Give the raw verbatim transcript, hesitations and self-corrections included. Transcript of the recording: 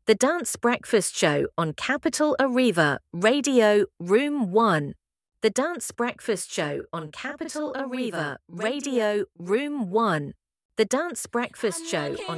The Dance Breakfast Show on Capital Arriva, Radio Room one. The Dance Breakfast Show on Capital Arriva, Radio Room one. The Dance Breakfast Show on